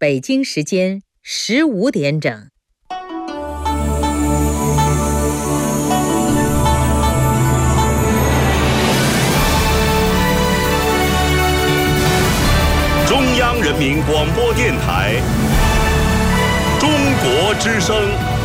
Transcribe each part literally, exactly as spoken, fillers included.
北京时间十五点整。 中央人民广播电台中国之声。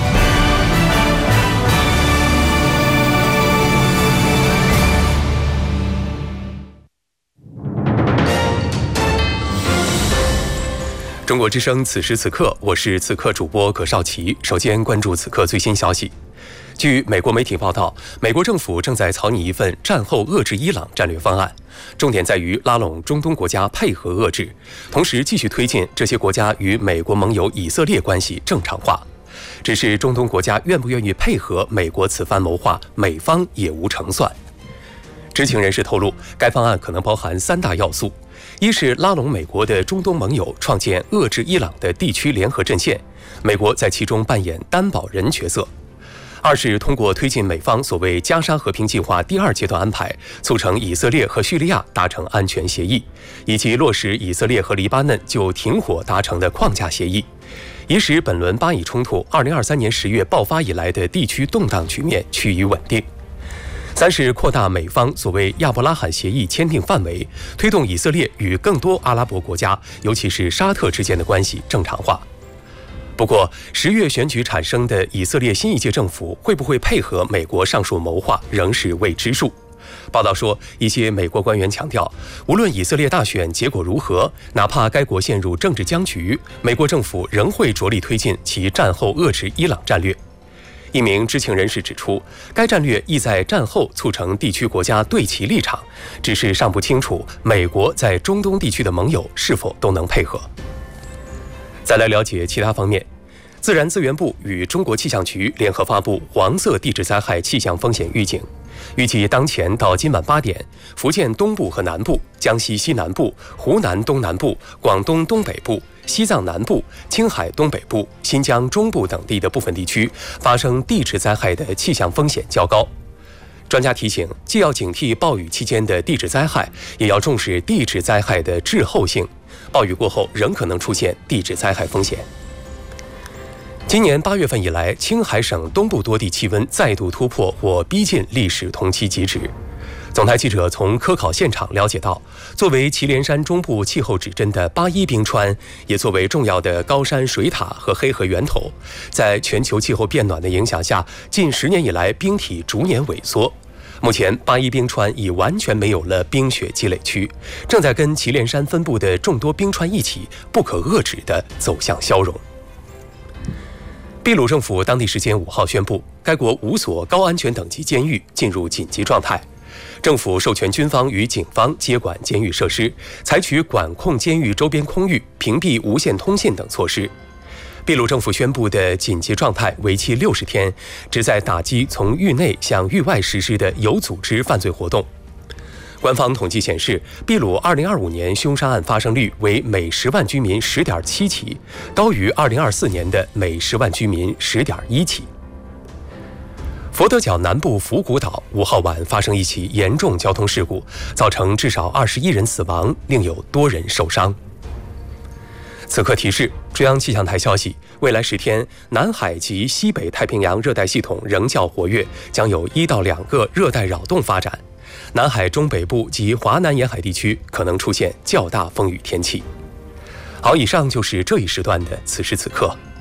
中国之声，此时此刻，我是此刻主播葛少奇。首先关注此刻最新消息。据美国媒体报道，美国政府正在草拟一份战后遏制伊朗战略方案，重点在于拉拢中东国家配合遏制，同时继续推进这些国家与美国盟友以色列关系正常化。只是中东国家愿不愿意配合美国此番谋划，美方也无成算。知情人士透露，该方案可能包含三大要素：一是拉拢美国的中东盟友，创建遏制伊朗的地区联合阵线，美国在其中扮演担保人角色；二是通过推进美方所谓加沙和平计划第二阶段安排，促成以色列和叙利亚达成安全协议，以及落实以色列和黎巴嫩就停火达成的框架协议，以使本轮巴以冲突二零二三年十月爆发以来的地区动荡局面趋于稳定；三是扩大美方所谓亚伯拉罕协议签订范围，推动以色列与更多阿拉伯国家，尤其是沙特之间的关系正常化。不过，十月选举产生的以色列新一届政府会不会配合美国上述谋划，仍是未知数。报道说，一些美国官员强调，无论以色列大选结果如何，哪怕该国陷入政治僵局，美国政府仍会着力推进其战后遏制伊朗战略。一名知情人士指出，该战略意在战后促成地区国家对其立场，只是尚不清楚美国在中东地区的盟友是否都能配合。再来了解其他方面，自然资源部与中国气象局联合发布黄色地质灾害气象风险预警，预计当前到今晚八点，福建东部和南部、江西西南部、湖南东南部、广东东北部、西藏南部、青海东北部、新疆中部等地的部分地区发生地质灾害的气象风险较高。专家提醒，既要警惕暴雨期间的地质灾害，也要重视地质灾害的滞后性，暴雨过后仍可能出现地质灾害风险。今年八月份以来，青海省东部多地气温再度突破或逼近历史同期极值。总台记者从科考现场了解到，作为祁连山中部气候指针的八一冰川，也作为重要的高山水塔和黑河源头，在全球气候变暖的影响下，近十年以来冰体逐年萎缩。目前，八一冰川已完全没有了冰雪积累区，正在跟祁连山分布的众多冰川一起，不可遏制地走向消融。秘鲁政府当地时间五号宣布，该国五所高安全等级监狱进入紧急状态。政府授权军方与警方接管监狱设施，采取管控监狱周边空域、屏蔽无线通信等措施。秘鲁政府宣布的紧急状态为期六十天，旨在打击从狱内向狱外实施的有组织犯罪活动。官方统计显示，秘鲁二零二五年凶杀案发生率为每十万居民十点七起，高于二零二四年的每十万居民十点一起。佛得角南部福古岛五号晚发生一起严重交通事故，造成至少二十一人死亡，另有多人受伤。此刻提示，中央气象台消息，未来十天，南海及西北太平洋热带系统仍较活跃，将有一到两个热带扰动发展。南海中北部及华南沿海地区可能出现较大风雨天气。好，以上就是这一时段的此时此刻。